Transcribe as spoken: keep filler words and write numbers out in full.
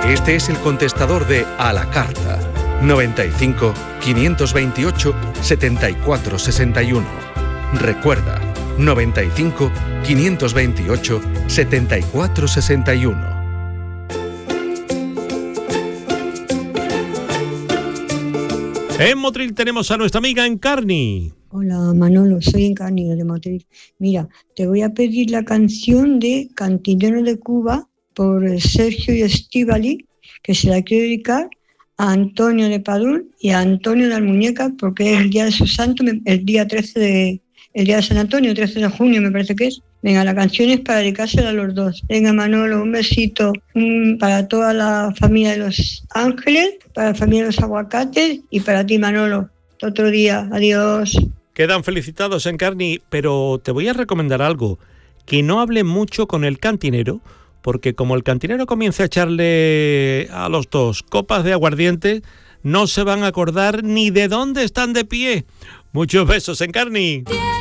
Este es el contestador de A la Carta. noventa y cinco, quinientos veintiocho, setenta y cuatro sesenta y uno. Recuerda, noventa y cinco, quinientos veintiocho, setenta y cuatro sesenta y uno. En Motril tenemos a nuestra amiga Encarni. Hola Manolo, soy Encarni de Motril. Mira, te voy a pedir la canción de Cantinero de Cuba por Sergio y Estíbali, que se la quiero dedicar a Antonio de Padul y a Antonio de Almuñécar, porque es el día de su santo, el día trece de, el día de San Antonio, trece de junio me parece que es. Venga, la canción es para dedicársela a los dos. Venga Manolo, un besito um, para toda la familia de Los Ángeles, para la familia de Los Aguacates y para ti Manolo. Otro día, adiós. Quedan felicitados, Encarni, pero te voy a recomendar algo, que no hable mucho con el cantinero, porque como el cantinero comienza a echarle a los dos copas de aguardiente, no se van a acordar ni de dónde están de pie. Muchos besos, Encarni.